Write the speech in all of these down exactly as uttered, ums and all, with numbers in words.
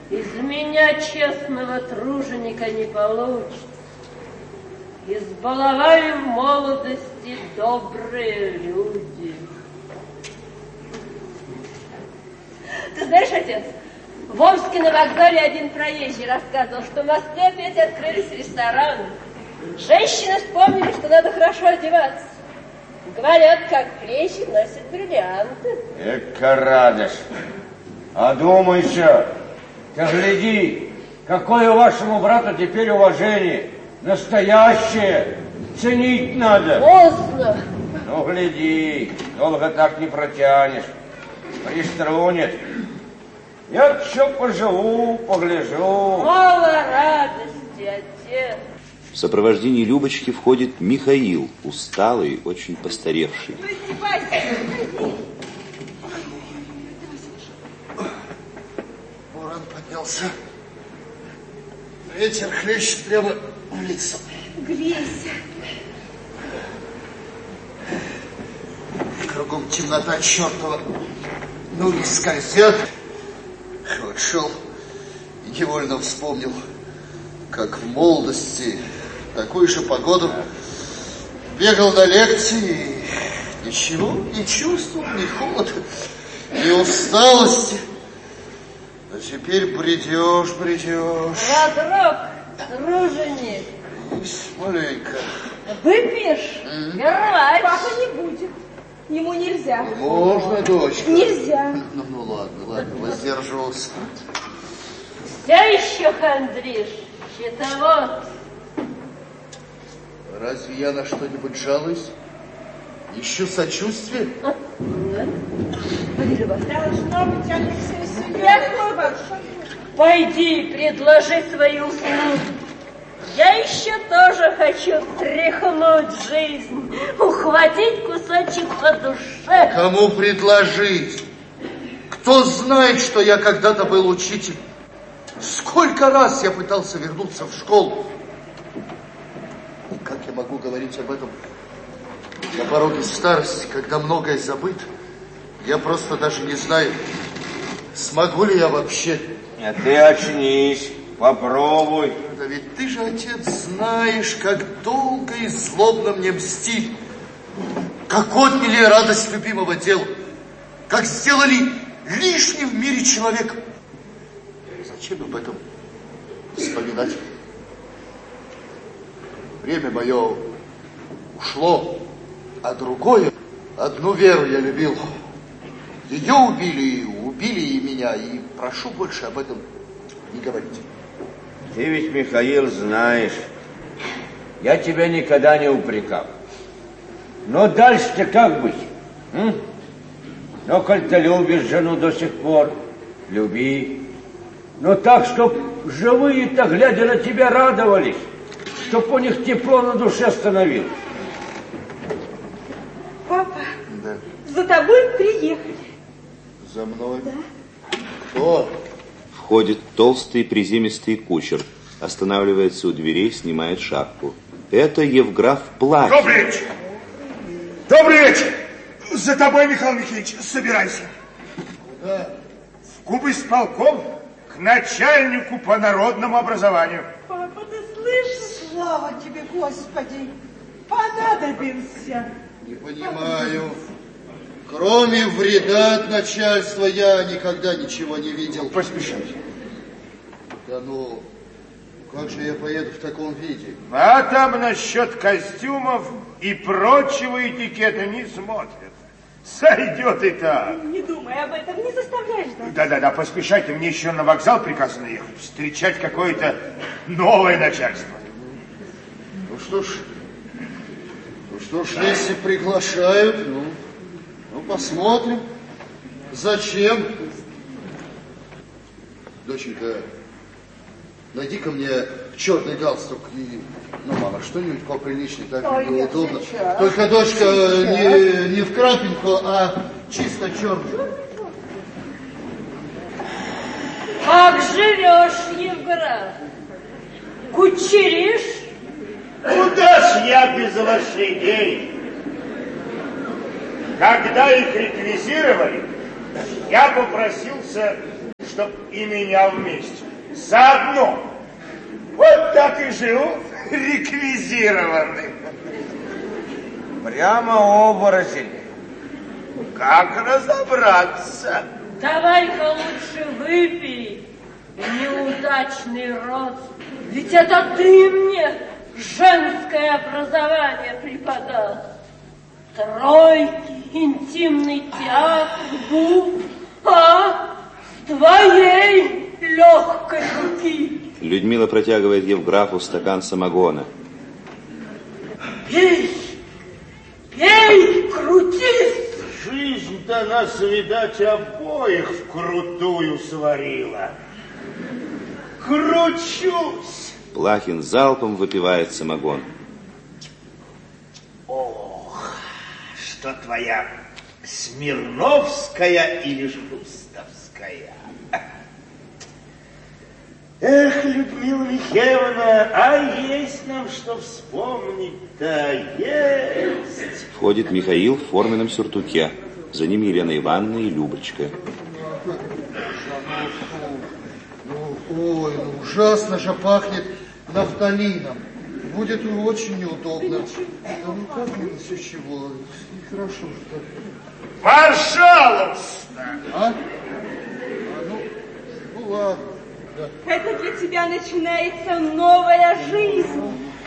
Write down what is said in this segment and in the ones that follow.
Из меня честного труженика не получится. Избаловали в молодости добрые люди. Ты знаешь, отец, в Омске на вокзале один проезжий рассказывал, что в Москве опять открылись рестораны. Женщины вспомнили, что надо хорошо одеваться. Говорят, как плечи носят бриллианты. Эка радость. Одумайся. Ты гляди, какое вашему брату теперь уважение. Настоящее. Ценить надо. Поздно. Ну, гляди, долго так не протянешь. Приструнет. Я еще поживу, погляжу. Мало радости, отец. В сопровождении Любочки входит Михаил, усталый, очень постаревший. Буран поднялся. Ветер хлещет прямо в лицо. Грейся. Кругом темнота чертова. Ноги скользят. Вот шел и невольно вспомнил, как в молодости такую же погоду бегал на лекции, ничего не чувствовал, ни холода, ни усталости. А теперь бредешь, бредешь. Родрок, труженик. Маленько. Выпьешь? Mm-hmm. Гервать. Папа не будет. Ему нельзя. Можно, дочка? Нельзя. Ну, ну ладно, ладно, воздерживался. Все еще хандришь, щитовод. Разве я на что-нибудь жалуюсь? Ищу сочувствие? Должно быть, Алексей Семенович. Пойди, предложи свои услуги. Я еще тоже хочу тряхнуть жизнь, ухватить кусочек по душе. Кому предложить? Кто знает, что я когда-то был учитель? Сколько раз я пытался вернуться в школу? И как я могу говорить об этом на пороге старости, когда многое забыто? Я просто даже не знаю, смогу ли я вообще. А ты очнись, попробуй. Да ведь ты же, отец, знаешь, как долго и злобно мне мстили, как отняли радость любимого дела, как сделали лишним в мире человека. Зачем об этом вспоминать? Время мое ушло, а другое, одну веру я любил. Ее убили, убили и меня, и прошу больше об этом не говорить. Ты ведь, Михаил, знаешь, я тебя никогда не упрекал. Но дальше-то как быть? М? Но коль ты любишь жену до сих пор, люби. Но так, чтоб живые-то, глядя на тебя, радовались, чтоб у них тепло на душе становилось. Папа, да. За тобой приехали. За мной? Да. Кто? Входит толстый приземистый кучер, останавливается у дверей, снимает шапку. Это Евграф Плахин. Добрый вечер! Добрый вечер! За тобой, Михаил Михайлович, собирайся. Да. В губисполком к начальнику по народному образованию. Папа, ты слышишь? Слава тебе, Господи! Понадобился. Не понимаю. Кроме вреда от начальства я никогда ничего не видел. Поспешайте. Да ну, как же я поеду в таком виде? А там насчет костюмов и прочего этикета не смотрят. Сойдет и так. Не думай об этом, не заставляй ждать. Да-да-да, поспешайте, мне еще на вокзал приказано ехать, встречать какое-то новое начальство. Ну что ж, ну что ж, если приглашают, ну, ну посмотрим. Зачем? Доченька, найди-ка мне черный галстук и, ну, мама, что-нибудь поприличнее, так Ой, было удобно. сейчас. Только, дочка, не, не в крапинку, а чисто черный. Как живешь, Евграф? Кучеришь? Куда ж я без лошадей? Когда их реквизировали, я попросился, чтоб и меня вместе. Заодно. Вот так и живу, реквизированный. Прямо оборотень. Как разобраться? Давай-ка лучше выпей, неудачный род. Ведь это ты мне женское образование преподал. Тройки, интимный театр, губ, а с твоей легкой руки. Людмила протягивает Евграфу стакан самогона. Пей, пей, крутись. Жизнь-то нас, видать, обоих вкрутую сварила. Кручусь. Плахин залпом выпивает самогон. Ох, что твоя Смирновская или Шустовская? Эх, Людмила Михайловна, а есть нам что вспомнить-то, есть. Входит Михаил в форменном сюртуке. За ним Елена Ивановна и Любочка. Ой, ну ужасно же пахнет нафталином. Будет очень неудобно. Да ну как это все чего? Нехорошо что. Пожалуйста. А? А ну, ну ладно. Да. Это для тебя начинается новая жизнь.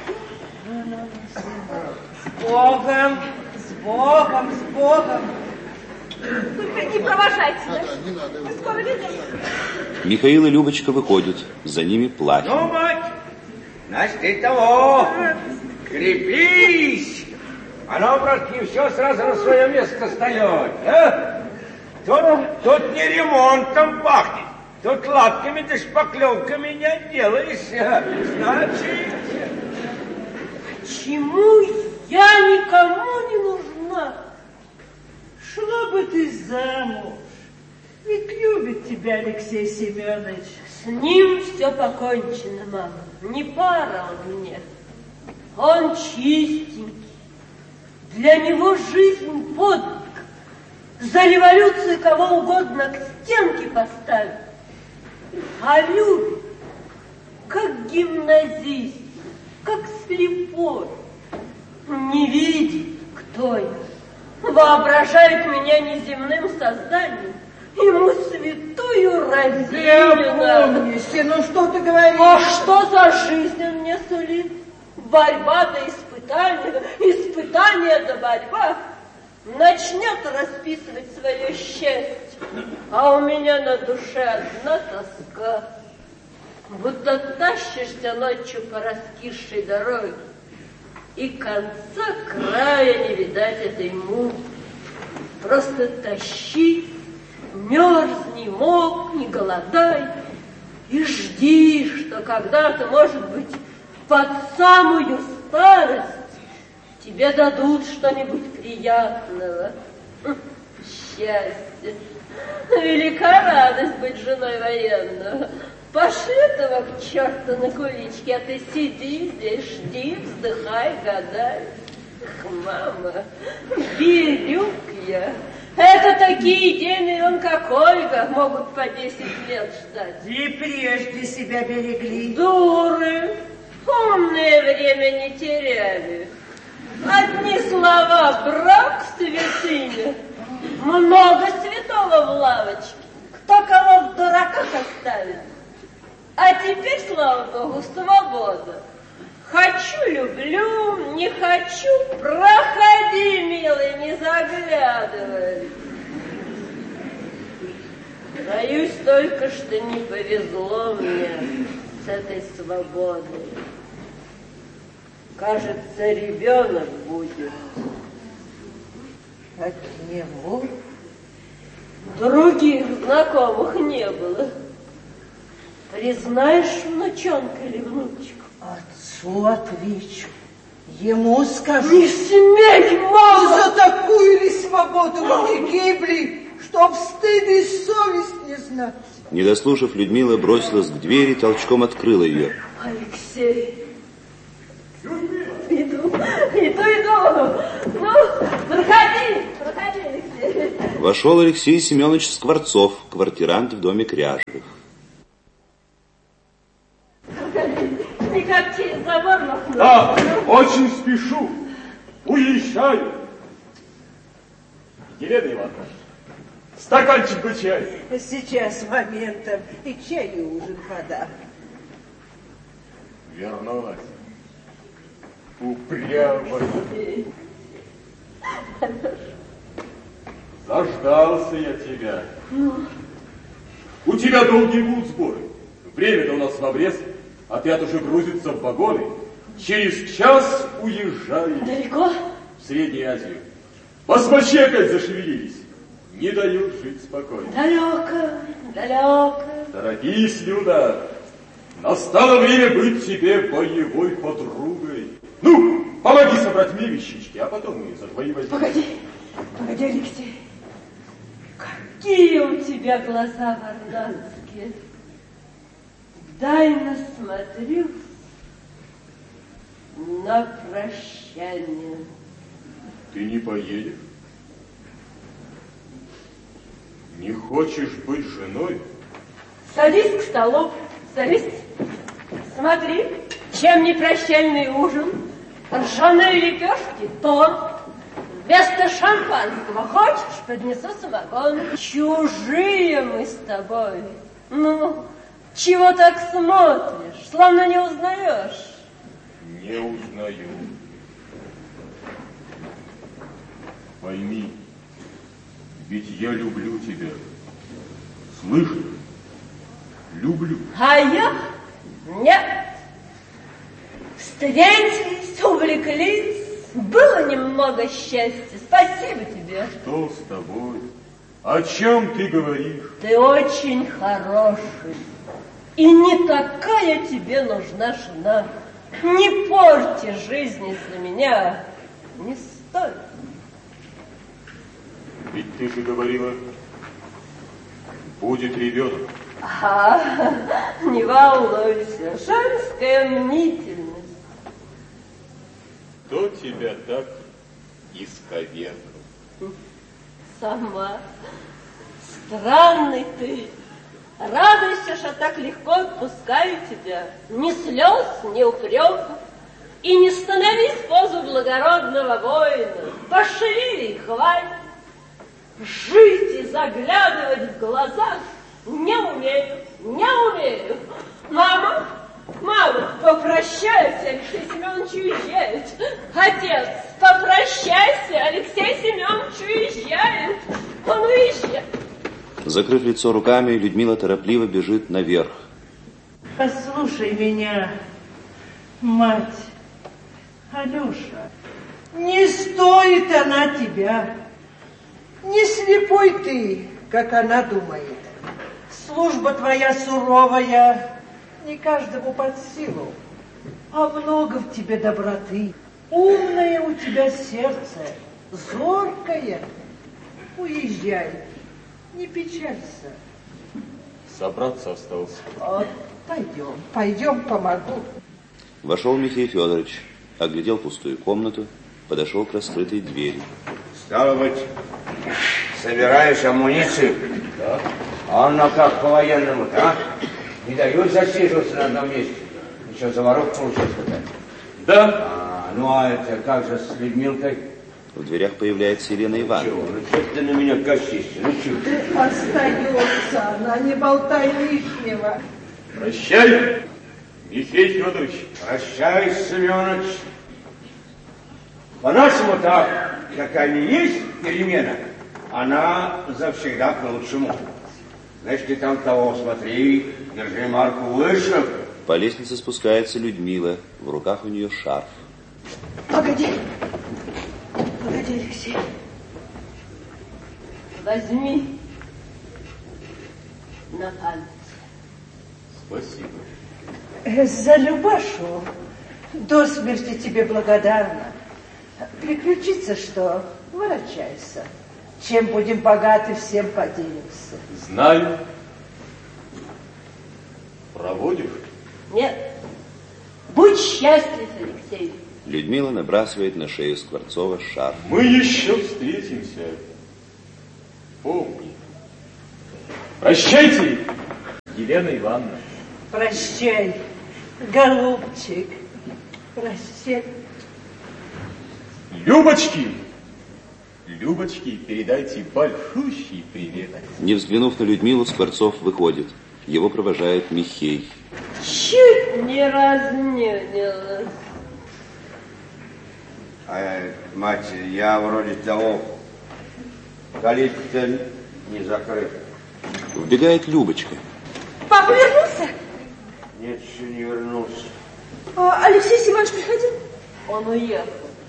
С Богом, с Богом, с Богом. Только не провожайте, да? Да, не надо. Мы скоро вернемся. Михаил и Любочка выходят. За ними Плахин. Ну, мать, значит, ты того, крепись. Оно, брат, не все сразу на свое место встает. А? Тут, тут не ремонтом пахнет. Тут лапками да шпаклевками не отделаешься. Значит... Чему я никому не нужна? Шла бы ты замуж. Ведь любит тебя Алексей Семенович. С ним все покончено, мама. Не пара он мне. Он чистенький. Для него жизнь подвиг. За революцию кого угодно к стенке поставить. А любит, как гимназист, как слепой. Не видит, кто я. Воображает меня неземным созданием. Ему святую разину надо. Ну что ты говоришь? А что за жизнь он мне сулит? Борьба да испытание, испытание да борьба. Начнет расписывать свое счастье, а у меня на душе одна тоска. Будто тащишься ночью по раскисшей дороге, и конца края не видать этой муки. Просто тащи, мерзни, мокни, голодай, и жди, что когда-то, может быть, под самую старость тебе дадут что-нибудь приятного. Счастье. Велика радость быть женой военного. Пошли этого к черту на куличке, а ты сиди здесь, жди, вздыхай, гадай. Ах, мама, берюк я. Это такие деньги, он как Ольга, могут по десять лет ждать. И прежде себя берегли. Дуры, умное время не теряли. Одни слова брак, святыня, много святого в лавочке. Кто кого в дураках оставит. А теперь, слава Богу, свобода. Хочу, люблю, не хочу, проходи, милый, не заглядывай. Боюсь только, что не повезло мне с этой свободой. Кажется, ребенок будет. От него? Других знакомых не было. Признаешь, внучонка или внучку? Отцу отвечу. Ему скажу. Не смей, мама! За такую ли свободу мы гибли, чтоб стыд и совесть не знать? Не дослушав, Людмила бросилась к двери, толчком открыла ее. Алексей. Иду, иду, иду. Ну, проходи, проходи, Алексей. Вошел Алексей Семенович Скворцов, квартирант в доме Кряжевых. Никак через забор махнул. Да, очень спешу. Уезжаю. Елена Ивановна, стаканчик бы чая. Сейчас моментом и чай и ужин подам. Вернулась. Упрямая. Заждался я тебя. Ну? У тебя долгие будут сборы. Время-то у нас в обрез. Отряд уже грузится в вагоны. Через час уезжаем. Далеко? В Среднюю Азию. Басмачи опять зашевелились. Не дают жить спокойно. Далеко, далеко. Торопись, Люда. Настало время быть тебе боевой подругой. Ну, помоги собрать мне вещички, а потом мы за твои возьмем. Погоди, погоди, Алексей. Какие у тебя глаза варнанские. Дай насмотрюсь на прощание. Ты не поедешь? Не хочешь быть женой? Садись к столу, садись. Смотри, чем не прощальный ужин, ржаные лепешки, торт. Вместо шампанского хочешь, поднесу самогон. Чужие мы с тобой. Ну, чего так смотришь, словно не узнаешь? Не узнаю. Пойми, ведь я люблю тебя. Слышишь? Люблю. А я? Нет. Встретились, увлеклись. Было немного счастья. Спасибо тебе. Что с тобой? О чем ты говоришь? Ты очень хороший. И не такая тебе нужна жена. Не порти жизнь из-за меня. Не стоит. Ведь ты же говорила, будет ребенок. А, не волнуйся, женская мнительность. Кто тебя так исковеркал? Сама. Странный ты. Радуйся, что так легко отпускаю тебя. Ни слез, ни упреков. И не становись в позу благородного воина. Пошире и хватит. Жить и заглядывать в глаза не умею, не умею. Мама, мама, попрощайся, Алексей Семенович уезжает. Отец, попрощайся, Алексей Семенович уезжает. Он уезжает. Закрыв лицо руками, Людмила торопливо бежит наверх. Послушай меня, мать, Алеша, не стоит она тебя. Не слепой ты, как она думает. Служба твоя суровая, не каждому под силу. А много в тебе доброты. Умное у тебя сердце, зоркое. Уезжай, не печалься. Собраться остался. Вот, пойдем, пойдем, помогу. Вошел Михей Федорович, оглядел пустую комнату, подошел к раскрытой двери. Стало быть, собираешь амуницию? Да. А оно как по-военному-то, а? Не дают засиживаться на одном месте. Еще заворот получилось какая-то. Да. А, ну а это как же с Людмилкой? В дверях появляется Елена Ивановна. Чего? Ну что ты на меня косишься? Ну чего? Остается она, не болтай лишнего. Прощай, Михей Федорович. Прощай, Семенович. По-нашему так, какая ни есть перемена, она завсегда к лучшему. Значит, ты там того смотри, держи марку выше. По лестнице спускается Людмила, в руках у нее шарф. Погоди, погоди, Алексей. Возьми на память. Спасибо. За Любашу до смерти тебе благодарна. Приключится что, ворочайся. Чем будем богаты, всем поделимся. Знаю. Проводишь? Нет. Будь счастлив, Алексей. Людмила набрасывает на шею Скворцова шарф. Мы еще встретимся. Прощайте, Елена Ивановна. Прощай, голубчик. Прощай. Любочки, Любочки, передайте большущий привет. Не взглянув на Людмилу, Скворцов выходит. Его провожает Михей. Чуть не разнюнилась. А, мать, я вроде того, калитка не закрыта. Вбегает Любочка. Папа вернулся? Нет, еще не вернулся. А Алексей Семенович приходил? Он уехал.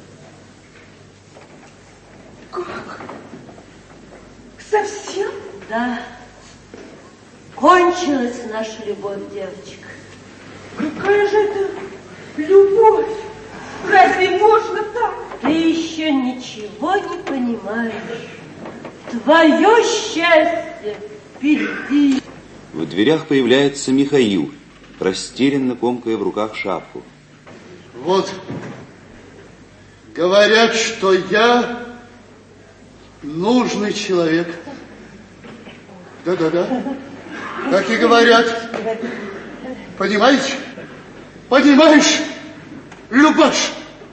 Как? Совсем? Да. Кончилась наша любовь, девочка. Какая же это любовь? Разве можно так? Ты еще ничего не понимаешь. Твое счастье впереди. В дверях появляется Михаил, растерянно комкая в руках шапку. Вот, говорят, что я нужный человек. Да-да-да, так и говорят. Понимаете? Понимаешь, Любаш?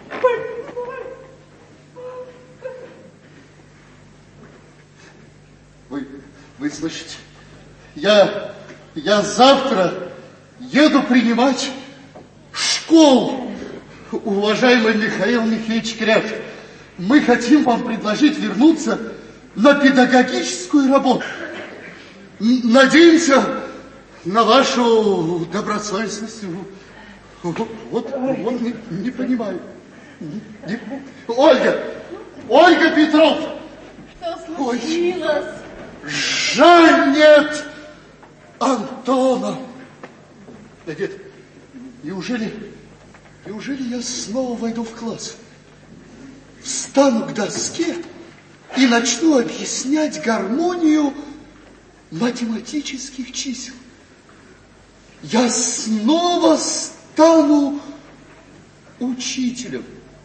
Вы, вы слышите? Я, я завтра еду принимать школу. Уважаемый Михаил Михеевич Кряж, мы хотим вам предложить вернуться на педагогическую работу. Надеемся на вашу добросовестность. Вот, вот не, не понимаю. Не, Ольга! Ольга Петровна! Что случилось? Жаль, нет Антона. Да нет, неужели, неужели я снова войду в класс? Встану к доске и начну объяснять гармонию математических чисел. Я снова стану учителем.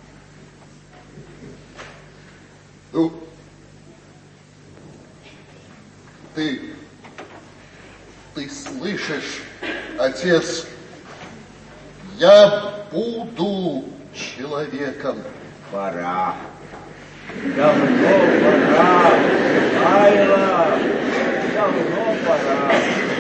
Ну, ты, ты слышишь, отец, я буду человеком. Пора. Давно пора. Айла. Давно пора.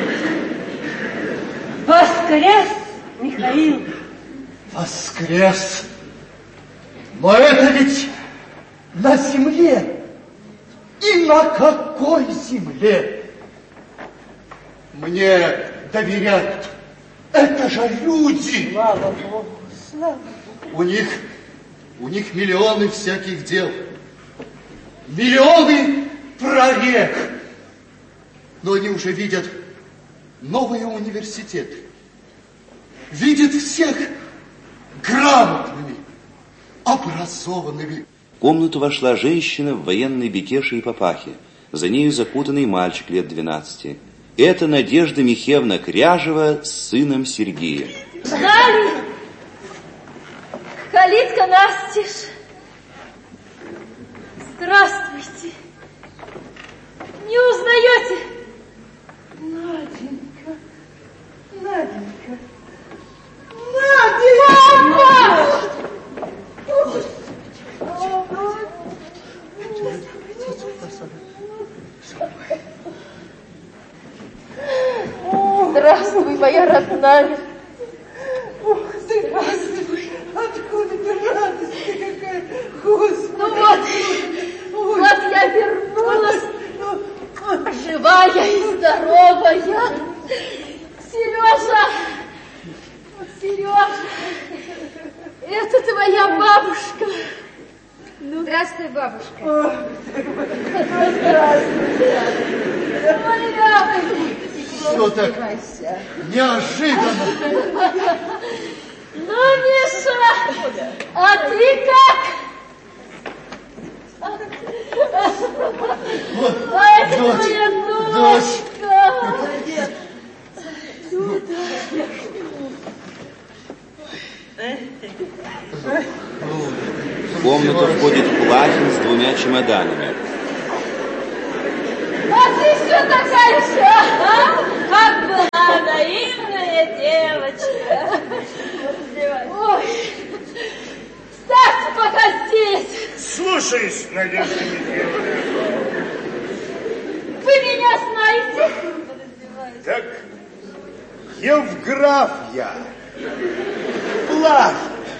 Воскрес, Михаил. Воскрес. Но это ведь на земле. И на какой земле? Мне доверяют. Это же люди. Слава Богу, слава Богу. У них, у них миллионы всяких дел. Миллионы прорех. Но они уже видят новые университеты. Видят всех грамотными, образованными. В комнату вошла женщина в военной бекеше и папахе. За нею закутанный мальчик лет двенадцати. Это Надежда Михеевна Кряжева с сыном Сергеем. Знали? Калитка настежь. Здравствуйте. Не узнаете? Наденька, Наденька, Наденька! Папа! Здравствуй, моя родная. Здравствуй. Откуда ты радость какая? Господи. Ну вот, вот я вернулась, живая и здоровая. Сережа, Сережа, это твоя бабушка. Ну, здравствуй, бабушка. Здравствуй. Моя. Все так неожиданно. Ну, Миша, а ты как? Вот, А это дочь, твоя дочь. дочка. Молодец. В комнату входит Платин с двумя чемоданами. А ты еще такая еще, а? Как была наивная девочка. Ой, ставьте пока здесь. Слушаюсь, Надежда Михайловна. Вы меня знаете? Так, Евграф я. Плавь.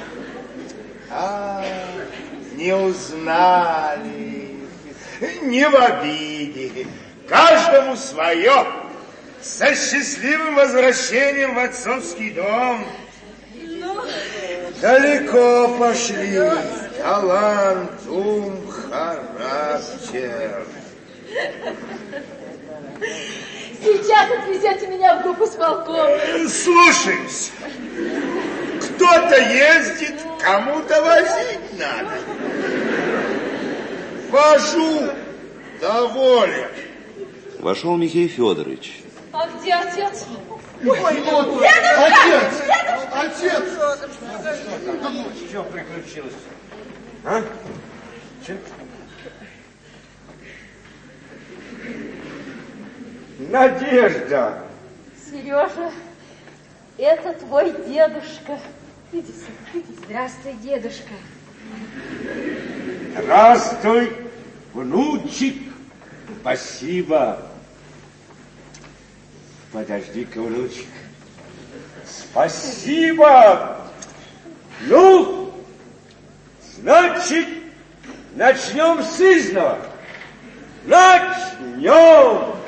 А, не узнали, не в обиде. Каждому свое. Со счастливым возвращением в отцовский дом. Ну... Далеко пошли. Талант, ум, характер. Сейчас отвезете меня в группу с полком. Слушаюсь. Кто-то ездит, кому-то возить надо. Вожу, доволен. Вошел Михей Федорович. А где отец? Ой, вот, дедушка! Отец! Дедушка! Отец! Что приключилось? А? Че? Надежда! Сережа, это твой дедушка. Иди сюда, иди. Здравствуй, дедушка. Здравствуй, внучек. Спасибо. Подожди-ка, внучек. Спасибо. Ну, значит, начнем с изного. Начнем.